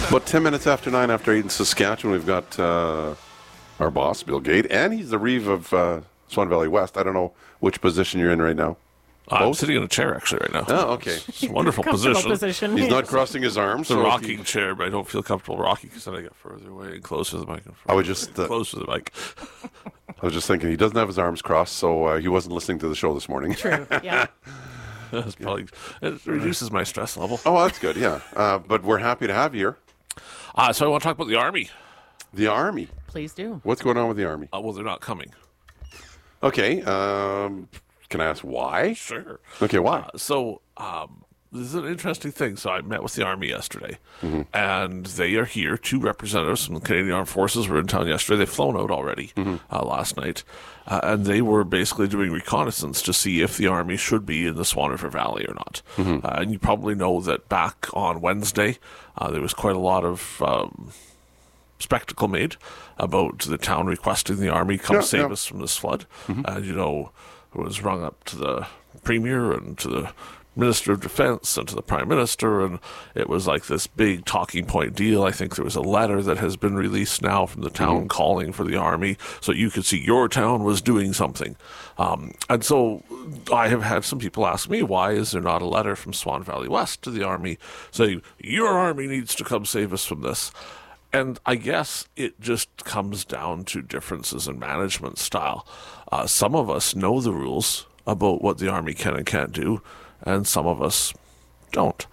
About 10 minutes after 9 after 8 in Saskatchewan, we've got our boss, Bill Gate, and he's the Reeve of Swan Valley West. I don't know which position you're in right now. I'm sitting in a chair, actually, right now. Oh, okay. It's a wonderful Comfortable position. He's not crossing his arms. It's a rocking chair, but I don't feel comfortable rocking because then I get further away and closer to the mic. I would just closer to the mic. I was just thinking he doesn't have his arms crossed, so he wasn't listening to the show this morning. True, yeah. That's probably, it reduces my stress level. Oh, that's good, yeah. But we're happy to have you here. So I want to talk about the Army. The Army. Please do. What's going on with the Army? Well, they're not coming. Okay. Can I ask why? Sure. Okay, why? This is an interesting thing. So I met with the Army yesterday, and they are here. 2 representatives from the Canadian Armed Forces were in town yesterday. They've flown out already last night, and they were basically doing reconnaissance to see if the Army should be in the Swan River Valley or not. And you probably know that back on Wednesday, there was quite a lot of spectacle made about the town requesting the Army come save us from this flood. And, you know, it was rung up to the Premier and to the Minister of Defense and to the Prime Minister, and it was like this big talking point deal. I think there was a letter that has been released now from the town calling for the Army so you could see your town was doing something. And so I have had some people ask me, why is there not a letter from Swan Valley West to the Army saying, your Army needs to come save us from this? And I guess it just comes down to differences in management style. Some of us know the rules about what the Army can and can't do, and some of us don't.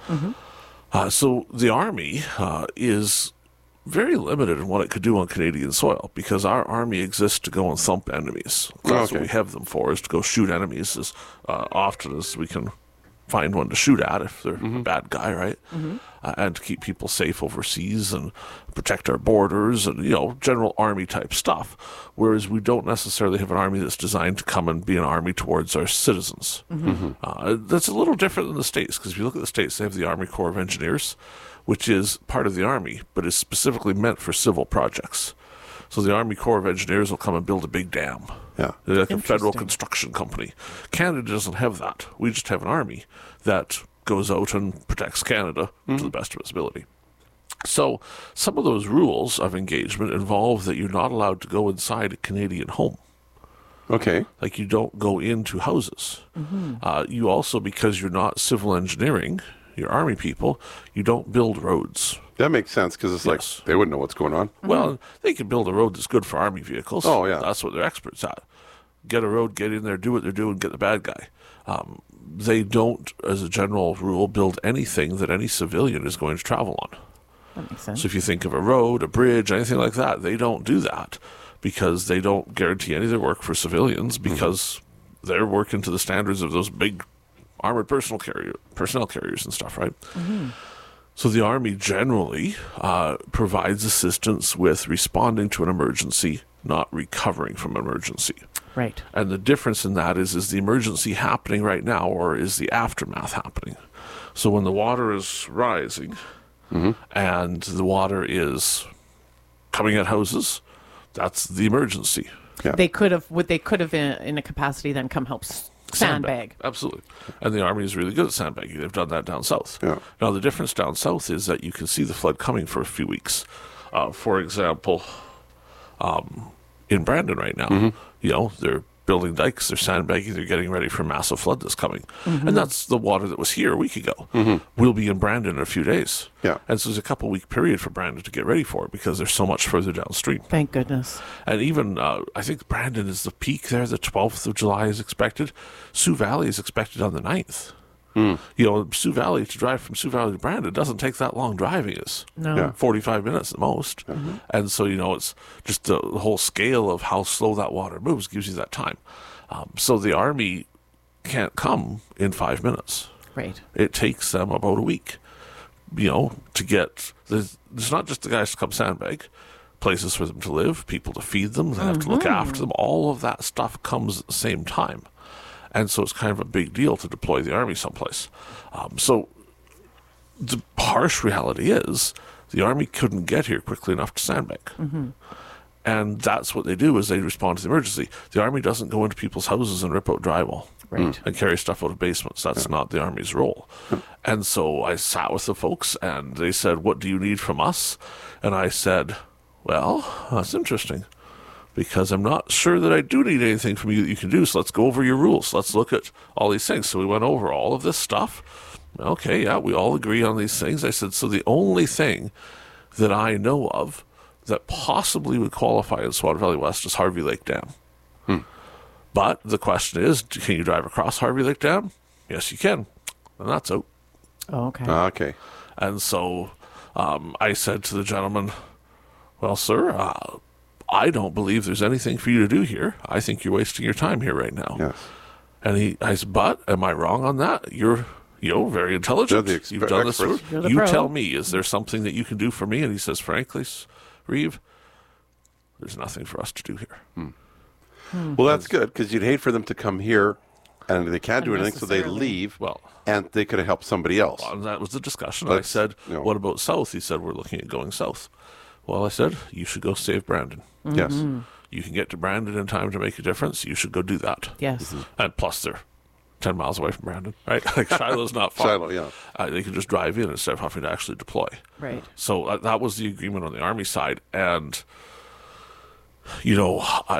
So the Army is very limited in what it could do on Canadian soil because our Army exists to go and thump enemies. That's what we have them for, is to go shoot enemies as often as we can find one to shoot at if they're a bad guy, right? And to keep people safe overseas and protect our borders and, you know, general Army type stuff. Whereas we don't necessarily have an Army that's designed to come and be an Army towards our citizens. That's a little different than the States, because if you look at the States, they have the Army Corps of Engineers, which is part of the Army, but is specifically meant for civil projects. So the Army Corps of Engineers will come and build a big dam. Yeah. They're like a federal construction company. Canada doesn't have that. We just have an Army that goes out and protects Canada to the best of its ability. So some of those rules of engagement involve that you're not allowed to go inside a Canadian home. Okay. Like you don't go into houses. You also, because you're not civil engineering, you're Army people, you don't build roads. That makes sense because it's like they wouldn't know what's going on. Well, they can build a road that's good for Army vehicles. Oh, yeah. That's what they're experts at. Get a road, get in there, do what they're doing, get the bad guy. They don't, as a general rule, build anything that any civilian is going to travel on. That makes sense. So if you think of a road, a bridge, anything like that, they don't do that because they don't guarantee any of their work for civilians because they're working to the standards of those big armored personnel carriers and stuff, right? So the Army generally provides assistance with responding to an emergency, not recovering from an emergency. Right. And the difference in that is the emergency happening right now or is the aftermath happening? So when the water is rising and the water is coming at houses, that's the emergency. Yeah. They could have in a capacity then come help sandbag. Absolutely. And the Army is really good at sandbagging. They've done that down south. Yeah. Now, the difference down south is that you can see the flood coming for a few weeks. For example, in Brandon right now, you know, they're building dikes, they're sandbagging, they're getting ready for a massive flood that's coming. And that's the water that was here a week ago. We'll be in Brandon in a few days. Yeah. And so there's a couple-week period for Brandon to get ready for it because they're so much further downstream. Thank goodness. And even, I think Brandon is the peak there. The 12th of July is expected. Sioux Valley is expected on the 9th. You know, Sioux Valley, to drive from Sioux Valley to Brandon doesn't take that long driving. It's No. 45 minutes at most. And so, you know, it's just the whole scale of how slow that water moves gives you that time. So the Army can't come in 5 minutes. Right. It takes them about a week, you know, to get... There's not just the guys to come sandbag, places for them to live, people to feed them, they have to look after them. All of that stuff comes at the same time. And so it's kind of a big deal to deploy the Army someplace. So the harsh reality is the Army couldn't get here quickly enough to sandbag. And that's what they do, is they respond to the emergency. The Army doesn't go into people's houses and rip out drywall. Right. and carry stuff out of basements. That's not the Army's role. And so I sat with the folks, and they said, "What do you need from us?" And I said, "Well, that's interesting, because I'm not sure that I do need anything from you that you can do, so let's go over your rules. Let's look at all these things." So we went over all of this stuff. Okay, yeah, we all agree on these things. I said, so the only thing that I know of that possibly would qualify in Swan Valley West is Harvey Lake Dam. But the question is, can you drive across Harvey Lake Dam? Yes, you can. And that's out. Oh, okay. Okay. And so I said to the gentleman, "Well, sir, I don't believe there's anything for you to do here. I think you're wasting your time here right now." Yes. And I said, "But am I wrong on that? You're very intelligent. They're the You've done this. experts. You're the You pro. tell me, is there something that you can do for me?" And he says, "Frankly, Reeve, there's nothing for us to do here." Well, that's good, because you'd hate for them to come here and they can't do anything, so they Unnecessarily. leave, Well, and they could have helped somebody else. and that was the discussion. But I said, you know. "What about south?" He said, "We're looking at going south." Well, I said, "You should go save Brandon. Yes. You can get to Brandon in time to make a difference. You should go do that." Yes. And plus, they're 10 miles away from Brandon, right? Like Shiloh's not far. Shiloh, yeah. They can just drive in instead of having to actually deploy. Right. So that was the agreement on the Army side. And, you know,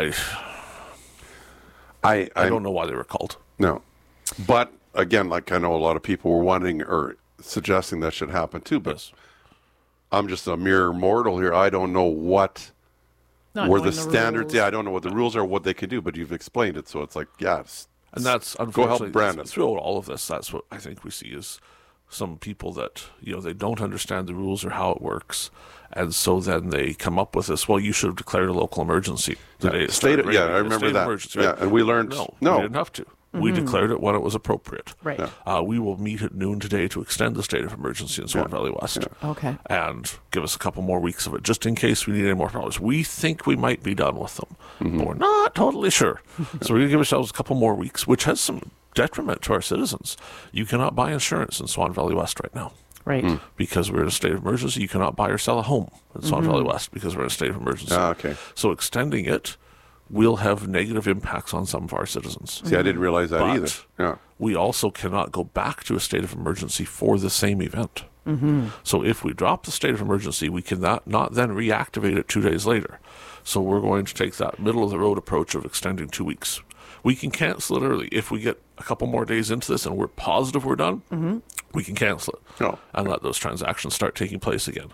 I don't know why they were called. No. But, again, like I know a lot of people were wanting or suggesting that should happen too, but Yes. I'm just a mere mortal here. I don't know what Not were the knowing standards. rules. Yeah, I don't know what the rules are, what they can do, but you've explained it, so it's like, yeah, And that's go help unfortunately Brandon. throughout all of this. That's what I think we see is some people that they don't understand the rules or how it works, and so then they come up with this. Well, you should have declared a local emergency the day it State started it- yeah, raining. I A remember state of that. emergency, Yeah, right? and we learned- no, no. we didn't have to. We declared it when it was appropriate. Right. We will meet at noon today to extend the state of emergency in Swan Valley West. Okay. And give us a couple more weeks of it, just in case we need any more problems. We think we might be done with them, but we're not totally sure. So we're going to give ourselves a couple more weeks, which has some detriment to our citizens. You cannot buy insurance in Swan Valley West right now Right. because we're in a state of emergency. You cannot buy or sell a home in Swan Valley West because we're in a state of emergency. Ah, okay. So extending it will have negative impacts on some of our citizens. See, I didn't realize that But either. Yeah. we also cannot go back to a state of emergency for the same event. So if we drop the state of emergency, we cannot not then reactivate it 2 days later. So we're going to take that middle of the road approach of extending 2 weeks. We can cancel it early. If we get a couple more days into this and we're positive we're done, we can cancel it Oh. and let those transactions start taking place again.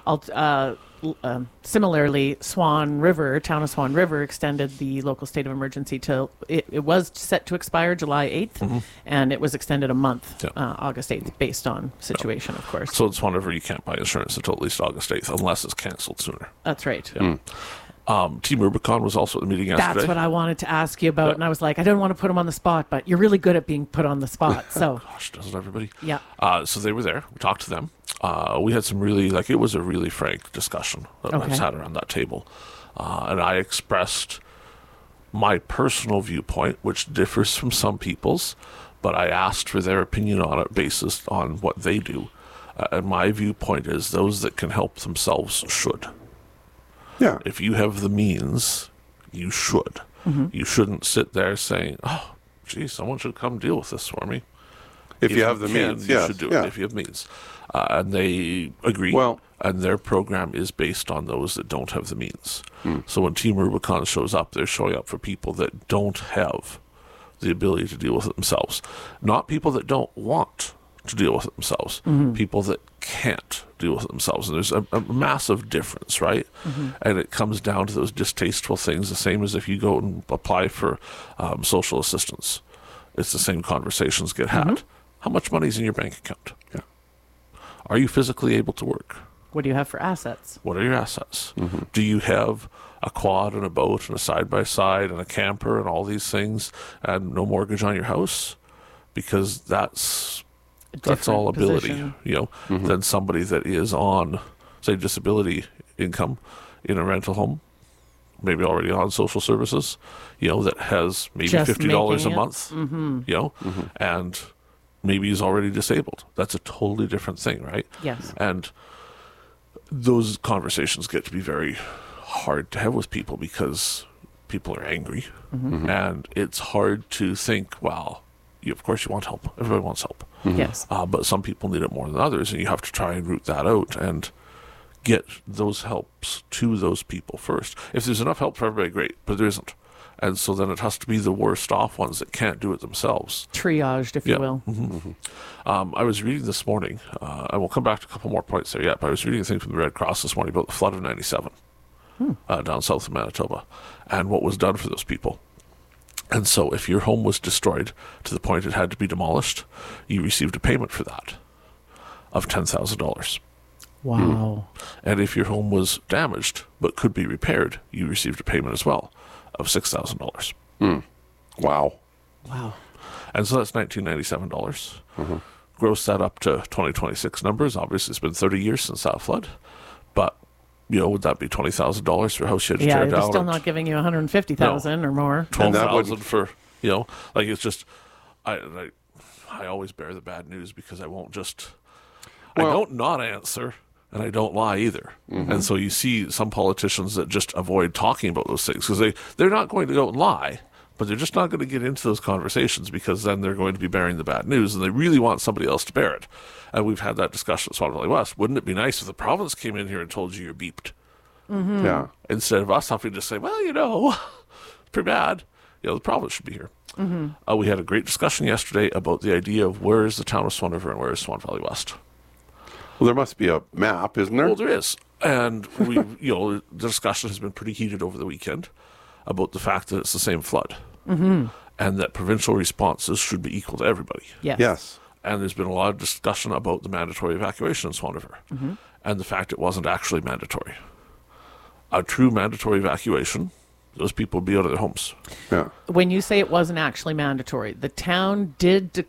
Similarly, Town of Swan River extended the local state of emergency till it was set to expire July 8th, and it was extended a month, Yeah. August 8th, based on situation, of course. So it's whenever you can't buy insurance until at least August 8th, unless it's canceled sooner. That's right. Team Rubicon was also at the meeting yesterday. That's what I wanted to ask you about, and I was like, I don't want to put him on the spot, but you're really good at being put on the spot. So, Gosh, doesn't everybody? yeah. So they were there. We talked to them. We had some really, it was a really frank discussion that Okay. we sat around that table. And I expressed my personal viewpoint, which differs from some people's, but I asked for their opinion on it based on what they do. And my viewpoint is those that can help themselves should. Yeah. If you have the means, you should. You shouldn't sit there saying, "Oh, gee, someone should come deal with this for me." If you have the can, means, you yes. should do yeah. it if you have means. And they agree. Well- and their program is based on those that don't have the means. So when Team Rubicon shows up, they're showing up for people that don't have the ability to deal with it themselves. Not people that don't want to deal with it themselves. People that can't deal with it themselves. And there's a massive difference, right? And it comes down to those distasteful things, the same as if you go and apply for social assistance. It's the same conversations get had. How much money is in your bank account? Yeah. Are you physically able to work? What do you have for assets? What are your assets? Do you have a quad and a boat and a side-by-side and a camper and all these things and no mortgage on your house? Because that's all Different ability, position. than somebody that is on, say, disability income in a rental home, maybe already on social services, that has maybe Just $50 a making it. month, and maybe he's already disabled. That's a totally different thing, right? Yes. And those conversations get to be very hard to have with people because people are angry, and it's hard to think, well, of course you want help. Everybody wants help. Yes. But some people need it more than others, and you have to try and root that out and get those helps to those people first. If there's enough help for everybody, great, but there isn't. And so then it has to be the worst off ones that can't do it themselves. Triaged, if you will. I was reading this morning, I will come back to a couple more points there yet, but I was reading a thing from the Red Cross this morning about the flood of 97 down south of Manitoba and what was done for those people. And so if your home was destroyed to the point it had to be demolished, you received a payment for that of $10,000. Wow. And if your home was damaged but could be repaired, you received a payment as well of $6,000. Wow. Wow. And so that's $1,997. Gross that up to 2026 numbers. Obviously, it's been 30 years since that flood. But, would that be $20,000 for a house you had to Yeah, tear they're down? still not giving you $150,000 or more. $12,000 for, like it's just, I always bear the bad news because I won't just, I don't not answer. And I don't lie either. And so you see some politicians that just avoid talking about those things because they're not going to go and lie, but they're just not going to get into those conversations because then they're going to be bearing the bad news and they really want somebody else to bear it. And we've had that discussion at Swan Valley West. Wouldn't it be nice if the province came in here and told you you're beeped? Yeah. Instead of us having to say, well, it's pretty bad. The province should be here. We had a great discussion yesterday about the idea of where is the town of Swan River and where is Swan Valley West. Well, there must be a map, isn't there? Well, there is. And we, the discussion has been pretty heated over the weekend about the fact that it's the same flood and that provincial responses should be equal to everybody. Yes. Yes. And there's been a lot of discussion about the mandatory evacuation in Swan River and the fact it wasn't actually mandatory. A true mandatory evacuation, those people would be out of their homes. Yeah. When you say it wasn't actually mandatory, the town did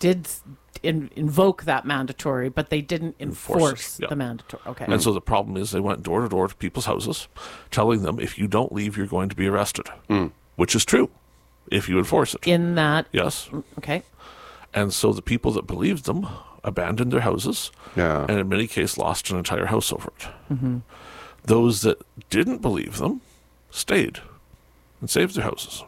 invoke that mandatory, but they didn't enforce it, yeah. the mandatory. Okay. And so the problem is they went door to door to people's houses, telling them if you don't leave, you're going to be arrested, which is true if you enforce it. In that. Yes. Okay. And so the people that believed them abandoned their houses Yeah. and in many cases lost an entire house over it. Those that didn't believe them stayed and saved their houses.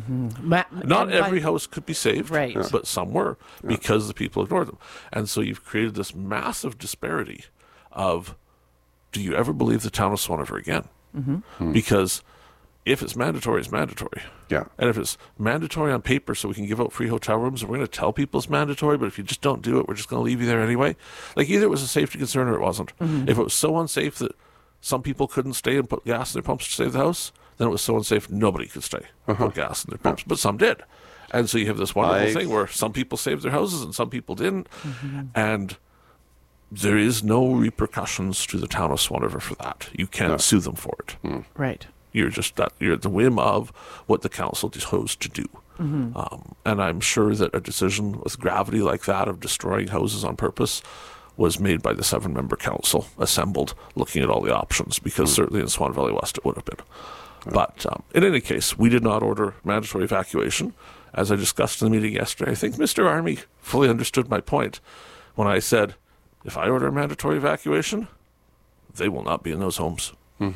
Not every house could be saved, Right. Yeah. but some were because the people ignored them. And so you've created this massive disparity of, do you ever believe the town of Swan River again? Because if it's mandatory, it's mandatory. Yeah. And if it's mandatory on paper so we can give out free hotel rooms and we're going to tell people it's mandatory, but if you just don't do it, we're just going to leave you there anyway. Like either it was a safety concern or it wasn't. If it was so unsafe that some people couldn't stay and put gas in their pumps to save the house, then it was so unsafe nobody could stay and put gas in their pumps. But some did. And so you have this wonderful thing where some people saved their houses and some people didn't. And there is no repercussions to the town of Swan River for that. You can't sue them for it. Right. You're at the whim of what the council chose to do. And I'm sure that a decision with gravity like that of destroying houses on purpose was made by the 7-member council assembled looking at all the options, because certainly in Swan Valley West it would have been. But in any case, we did not order mandatory evacuation. As I discussed in the meeting yesterday, I think Mr. Army fully understood my point when I said, if I order mandatory evacuation, they will not be in those homes.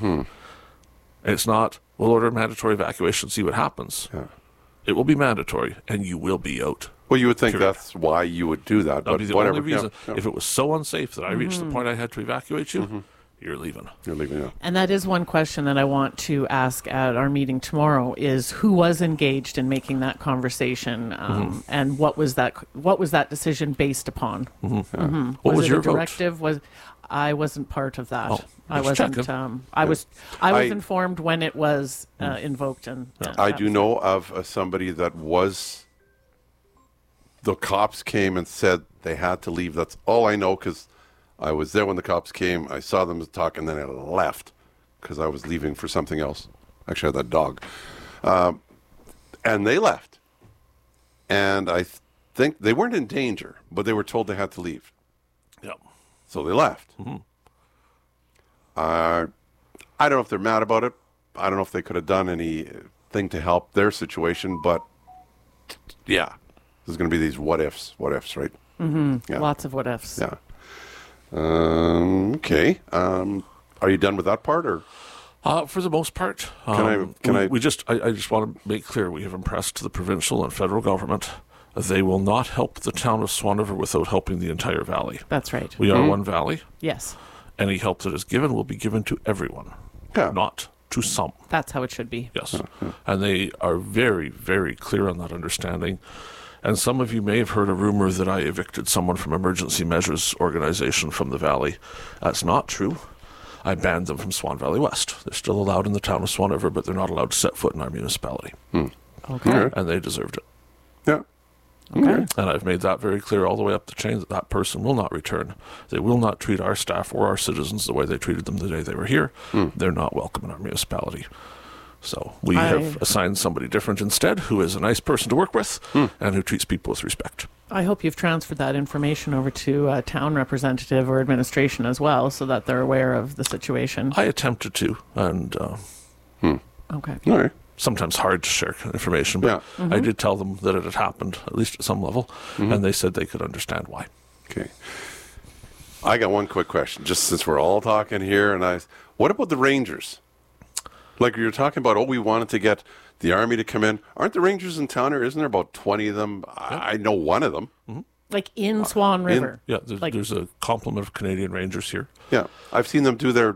It's not, we'll order mandatory evacuation, see what happens. Yeah. It will be mandatory, and you will be out. Well, you would think Period. that's why you would do that, That but would be the whatever. only reason. Yeah. If it was so unsafe that I reached the point I had to evacuate you, you're leaving. You're leaving it. And that is one question that I want to ask at our meeting tomorrow: is who was engaged in making that conversation, and what was that decision based upon? What was it your a vote? directive? I wasn't part of that. Oh, I just wasn't. checking. I was I- informed when it was invoked, and I that do was- know of somebody that was. The cops came and said they had to leave. That's all I know, because I was there when the cops came. I saw them talk, and then I left because I was leaving for something else. Actually, I had that dog. And they left. And I think they weren't in danger, but they were told they had to leave. Yep. So they left. I don't know if they're mad about it. I don't know if they could have done anything to help their situation, but yeah, there's going to be these what ifs, right? Yeah. Lots of what ifs. Yeah. Okay. Are you done with that part, or? For the most part, I just want to make clear we have impressed the provincial and federal government. They will not help the town of Swan River without helping the entire valley. That's right. We are one valley. Yes. Any help that is given will be given to everyone, not to some. That's how it should be. Yes. And they are very, very clear on that understanding. And some of you may have heard a rumor that I evicted someone from Emergency Measures Organization from the valley. That's not true. I banned them from Swan Valley West. They're still allowed in the town of Swan River, but they're not allowed to set foot in our municipality. Okay. And they deserved it. Yeah. Okay. And I've made that very clear all the way up the chain that that person will not return. They will not treat our staff or our citizens the way they treated them the day they were here. They're not welcome in our municipality. So we have assigned somebody different instead, who is a nice person to work with and who treats people with respect. I hope you've transferred that information over to a town representative or administration as well, so that they're aware of the situation. I attempted to, and Okay. All right. sometimes hard to share information, but I did tell them that it had happened, at least at some level, and they said they could understand why. Okay. I got one quick question, just since we're all talking here, and what about the Rangers? Like you're talking about, we wanted to get the Army to come in. Aren't the Rangers in town here? Isn't there about 20 of them? I know one of them. Like in Swan River. Yeah, there's a complement of Canadian Rangers here. Yeah, I've seen them do their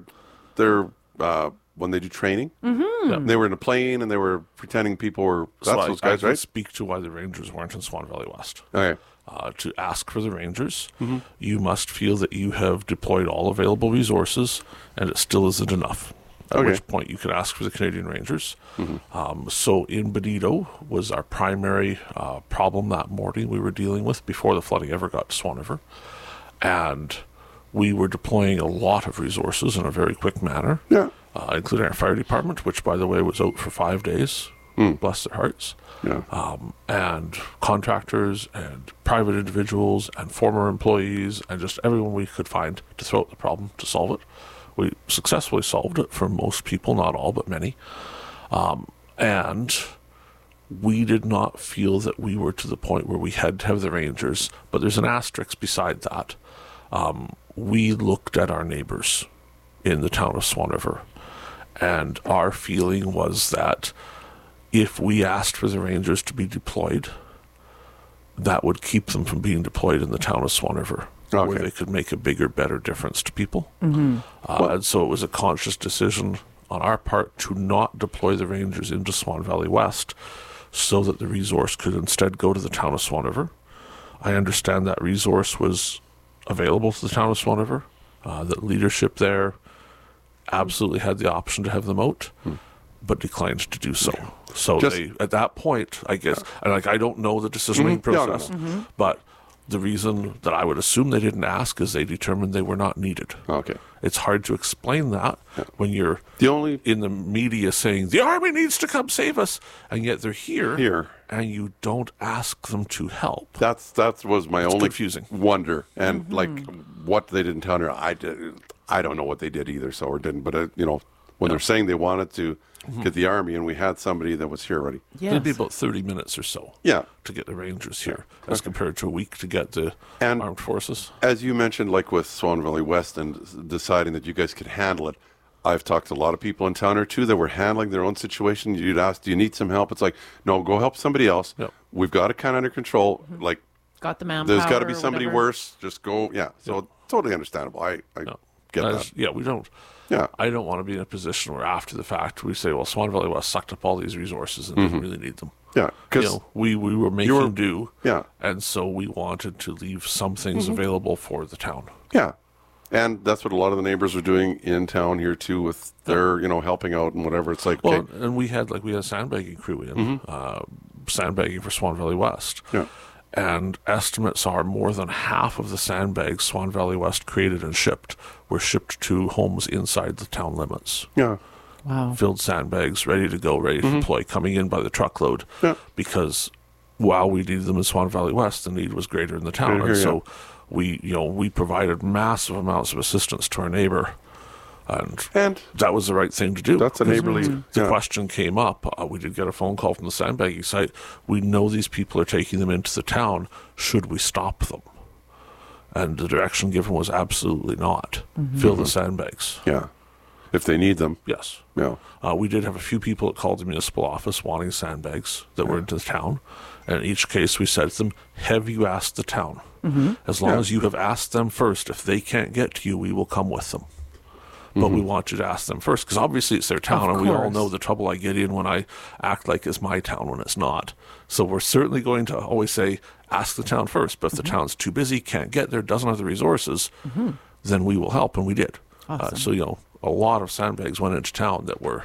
when they do training. They were in a plane and they were pretending people were. That's those guys, I right? Speak to why the Rangers weren't in Swan Valley West. Okay. To ask for the Rangers, you must feel that you have deployed all available resources, and it still isn't enough. At which point you can ask for the Canadian Rangers. So in Bonito was our primary problem that morning we were dealing with before the flooding ever got to Swan River. And we were deploying a lot of resources in a very quick manner, including our fire department, which, by the way, was out for 5 days. Bless their hearts. And contractors and private individuals and former employees and just everyone we could find to throw at the problem to solve it. We successfully solved it for most people, not all, but many. And we did not feel that we were to the point where we had to have the Rangers, but there's an asterisk beside that. We looked at our neighbors in the town of Swan River, and our feeling was that if we asked for the Rangers to be deployed, that would keep them from being deployed in the town of Swan River, where they could make a bigger, better difference to people. And so it was a conscious decision on our part to not deploy the Rangers into Swan Valley West so that the resource could instead go to the town of Swan River. I understand that resource was available to the town of Swan River, that leadership there absolutely had the option to have them out, but declined to do so. So they, at that point, I guess, and I don't know the decision-making process, but the reason that I would assume they didn't ask is they determined they were not needed. Okay. It's hard to explain that when you're in the media saying, the Army needs to come save us, and yet they're here. And you don't ask them to help. That was my only confusing wonder. And like what they didn't tell her, I don't know what they did either, so or didn't. But, when they're saying they wanted to get the Army, and we had somebody that was here already. It'd be about 30 minutes or so to get the Rangers here, as compared to a week to get the armed forces. As you mentioned, like with Swan Valley West and deciding that you guys could handle it, I've talked to a lot of people in town or two that were handling their own situation. You'd ask, do you need some help? It's like, no, go help somebody else. We've got it kind of under control. Like, got the manpower. There's got to be somebody worse. Just go. So totally understandable. I get that. Yeah, we don't. I don't want to be in a position where after the fact we say, well, Swan Valley West sucked up all these resources and didn't really need them. Because we were making do. And so we wanted to leave some things available for the town. And that's what a lot of the neighbors are doing in town here too, with their helping out and whatever. It's like, and we had a sandbagging crew in sandbagging for Swan Valley West. And estimates are more than half of the sandbags Swan Valley West created and shipped were shipped to homes inside the town limits. Wow. Filled sandbags, ready to go, ready to deploy, coming in by the truckload. Because while we needed them in Swan Valley West, the need was greater in the town. And so we provided massive amounts of assistance to our neighbor. And that was the right thing to do. That's a neighborly. The question came up. We did get a phone call from the sandbagging site. We know these people are taking them into the town. Should we stop them? And the direction given was absolutely not. Fill the sandbags. if they need them. Yes. Yeah. We did have a few people that called the municipal office wanting sandbags that were into the town. And in each case, we said to them, have you asked the town? As long as you have asked them first, if they can't get to you, we will come with them. But we want you to ask them first, because obviously it's their town, and we all know the trouble I get in when I act like it's my town when it's not. So we're certainly going to always say, ask the town first. But if the town's too busy, can't get there, doesn't have the resources, then we will help, and we did. Awesome. So, a lot of sandbags went into town that were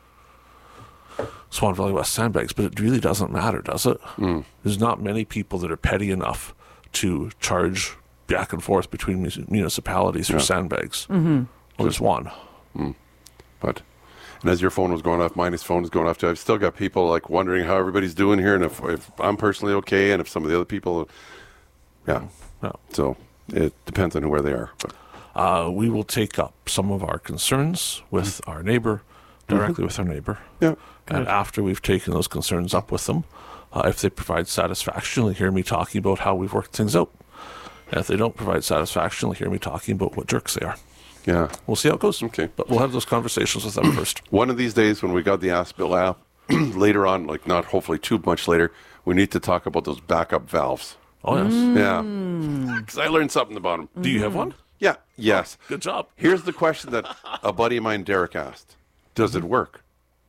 Swan Valley West sandbags, but it really doesn't matter, does it? There's not many people that are petty enough to charge back and forth between municipalities for sandbags. Well, there's one. But, and as your phone was going off, mine's phone is going off too. I've still got people like wondering how everybody's doing here, and if I'm personally okay, and if some of the other people, No. So it depends on where they are. But We will take up some of our concerns with our neighbor, directly with our neighbor. yeah, And after we've taken those concerns up with them, if they provide satisfaction, they'll hear me talking about how we've worked things out. And if they don't provide satisfaction, they'll hear me talking about what jerks they are. yeah. We'll see how it goes. Okay. But we'll have those conversations with them first. One of these days when we got the Ask Bill app, later on, like not hopefully too much later, we need to talk about those backup valves. Oh, yes. Yeah, because I learned something about them. Do you have one? Yeah, yes. Good job. Here's the question that a buddy of mine, Derek, asked. Does it work?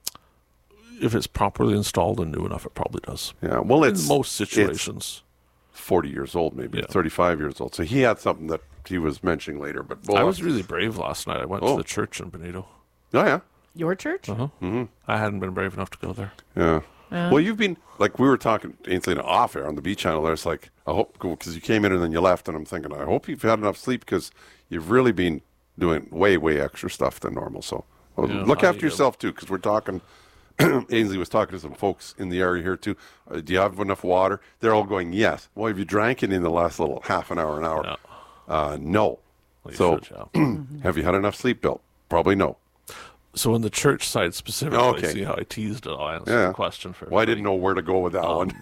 If it's properly installed and new enough, it probably does. Yeah, well, In it's most situations. 40 years old, maybe Yeah. 35 years old. So he had something that he was mentioning later. But I was really brave last night. I went to the church in Benito. oh yeah, Your church? I hadn't been brave enough to go there. yeah. Well, you've been like we were talking Ainsley off air on the B channel. There's like I hope because you came in and then you left, and I'm thinking I hope you've had enough sleep because you've really been doing way extra stuff than normal. So Yeah, look after yourself too, because we're talking. Ainsley was talking to some folks in the area here too. Do you have enough water? They're all going yes. Well, have you drank it in the last little half an hour, No. No. Well, you So should, yeah. have you had enough sleep, Bill? Probably no. So in the church side specifically, Okay. see how I teased it? I'll answer Yeah. the question for Well, I everybody. didn't know where to go with that one.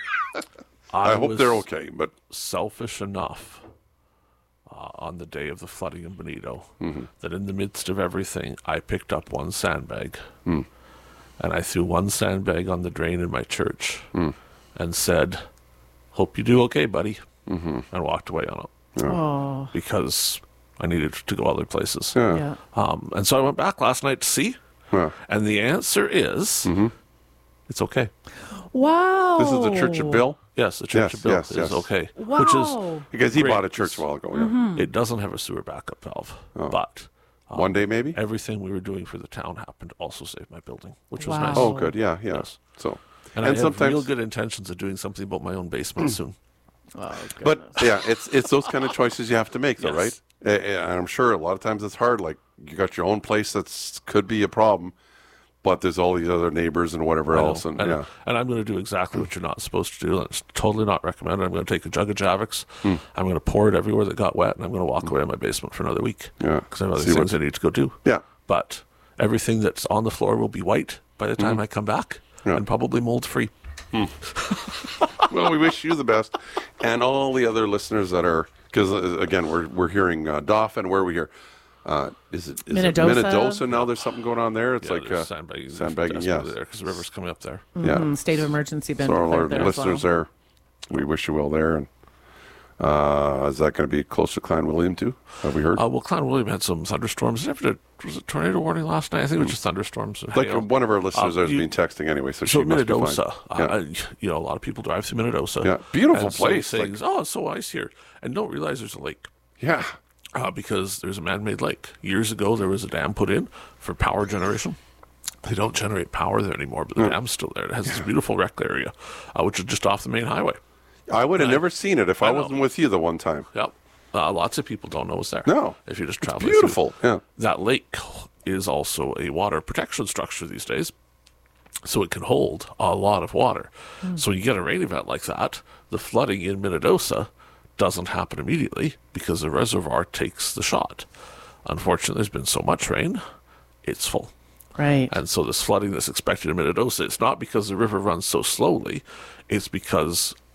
I hope was they're okay, but selfish enough on the day of the flooding in Benito Mm-hmm. that in the midst of everything, I picked up one sandbag and I threw one sandbag on the drain in my church and said, "Hope you do okay, buddy," and walked away on it Oh, because I needed to go other places. yeah. And so I went back last night to see, Yeah. and the answer is it's okay. Wow. this is the Church of Bill Yes, the Church Yes, of Bill yes, is yes. okay, Wow. which is because he Great. bought a church a while ago. Yeah. it doesn't have a sewer backup valve, but One day maybe. everything we were doing for the town happened to also save my building, which was Wow. nice. Oh, good. Yeah. Yes. So And I have sometimes, real good intentions of doing something about my own basement soon. Oh, but goodness. yeah, it's those kind of choices you have to make, though, Yes. right? And I'm sure a lot of times it's hard. Like you got your own place that's could be a problem, but there's all these other neighbors and whatever I know. else, and and, yeah, and I'm going to do exactly what you're not supposed to do. And it's totally not recommended. I'm going to take a jug of Javix. I'm going to pour it everywhere that got wet, and I'm going to walk away in my basement for another week. Yeah. Because I have other See things what- I need to go do. yeah. But everything that's on the floor will be white by the time I come back, Yeah. and probably mold free. Well, we wish you the best, and all the other listeners that are because again we're hearing Dauphin. Where are we here? Is it Minnedosa. Minnedosa now? There's something going on there. It's Yeah, like there's sandbagging. sandbagging, desperately yes. there because the river's coming up there. yeah. State of emergency been So all our declared there as listeners well. there, we wish you well there. And is that going to be close to Clan William too? Have we heard? Well, Clan William had some thunderstorms. Was it tornado warning last night? I think it was just thunderstorms. And Like hail. one of our listeners has you- been texting anyway, so So she must be fine. Minnedosa, a lot of people drive through Minnedosa. Yeah, beautiful and say place, like- things, oh, it's so nice here, and don't realize there's a lake. Yeah. Because there's a man-made lake. Years ago, there was a dam put in for power generation. They don't generate power there anymore, but the dam's still there. It has this beautiful rec area, which is just off the main highway. I would have never seen it if I know. wasn't with you the one time. Yep. Lots of people don't know it's there. No. If you just travel. Beautiful. Yeah. That lake is also a water protection structure these days, so it can hold a lot of water. So when you get a rain event like that, the flooding in Minnedosa doesn't happen immediately because the reservoir takes the shot. Unfortunately, there's been so much rain, it's full. Right. And so this flooding that's expected in Minnedosa, it's not because the river runs so slowly, it's because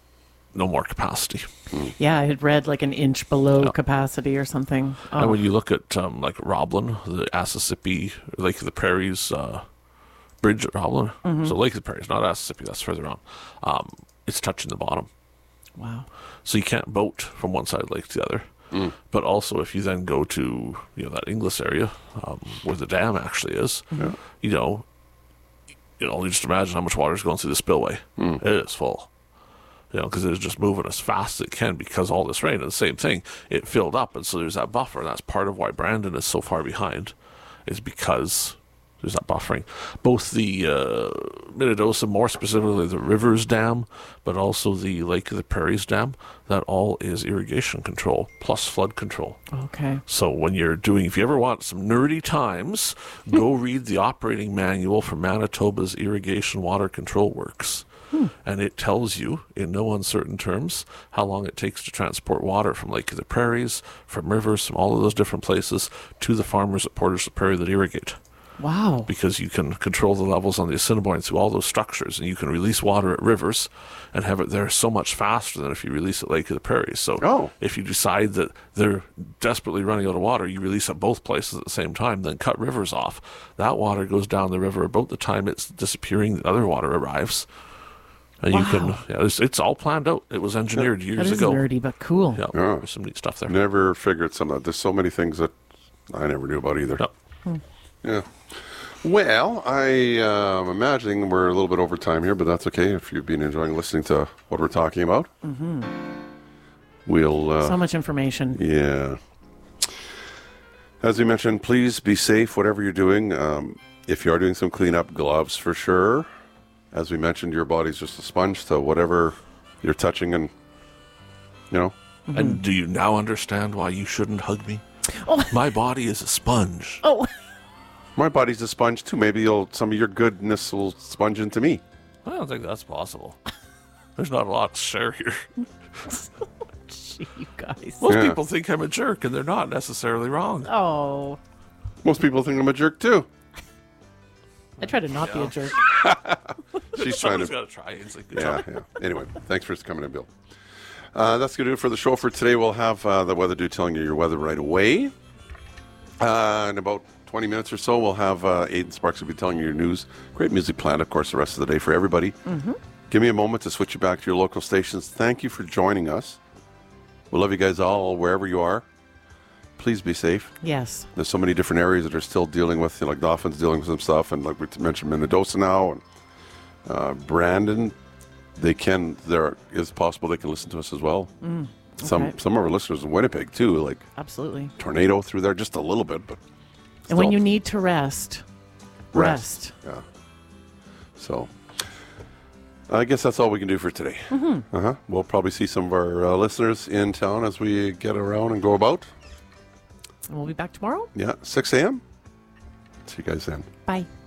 no more capacity. Yeah, I had read like an inch below capacity or something. And Oh, when you look at like Roblin, the Assissippi, Lake of the Prairies bridge at Roblin, so Lake of the Prairies, not Assissippi, that's further on, it's touching the bottom. wow. So you can't boat from one side of the lake to the other. But also, if you then go to that Inglis area where the dam actually is, you just imagine how much water is going through the spillway. It is full, because it's just moving as fast as it can because all this rain. And the same thing, it filled up, and so there's that buffer, and that's part of why Brandon is so far behind, is because there's that buffering. Both the Minnedosa, more specifically the Rivers Dam, but also the Lake of the Prairies Dam, that all is irrigation control plus flood control. Okay. So when if you ever want some nerdy times, go read the operating manual for Manitoba's Irrigation Water Control Works. And it tells you, in no uncertain terms, how long it takes to transport water from Lake of the Prairies, from rivers, from all of those different places, to the farmers at Portage la Prairie that irrigate. Wow. Because you can control the levels on the Assiniboine through all those structures, and you can release water at rivers and have it there so much faster than if you release at Lake of the Prairies. So if you decide that they're desperately running out of water, you release at both places at the same time, then cut rivers off. That water goes down the river about the time it's disappearing, the other water arrives. And you can, it's all planned out. It was engineered years That is ago. nerdy, but cool. Yeah, there's some neat stuff there. Never figured some of that. There's so many things that I never knew about either. Yep. Yeah. Well, I am imagining we're a little bit over time here, but that's okay if you've been enjoying listening to what we're talking about. We'll... So much information. Yeah. As we mentioned, please be safe, whatever you're doing. If you are doing some cleanup, gloves for sure. As we mentioned, your body's just a sponge to whatever you're touching and, And do you now understand why you shouldn't hug me? Oh. My body is a sponge. Oh, My body's a sponge too. Maybe some of your goodness will sponge into me. I don't think that's possible. There's not a lot to share here. gee, you guys. Most Yeah. people think I'm a jerk, and they're not necessarily wrong. Oh, Most people think I'm a jerk too. I try to not be a jerk. She's trying Someone's to. got to try. It's like, good Yeah, job. yeah. Anyway, thanks for coming in, Bill. That's going to do it for the show for today. We'll have the weather dude telling you your weather right away. In about 20 minutes or so, we'll have Aiden Sparks will be telling you your news. Great music planned, of course, the rest of the day for everybody. Give me a moment to switch you back to your local stations. Thank you for joining us. We love you guys all, wherever you are. Please be safe. Yes. There's so many different areas that are still dealing with, like Dolphins dealing with some stuff, and like we mentioned, Minnedosa now, and Brandon. There is possible they can listen to us as well. Some okay. of our listeners in Winnipeg too, like Absolutely. tornado through there, just a little bit, but And when still. you need to rest. Yeah. So, I guess that's all we can do for today. We'll probably see some of our listeners in town as we get around and go about. And we'll be back tomorrow. Yeah, 6 a.m. See you guys then. Bye.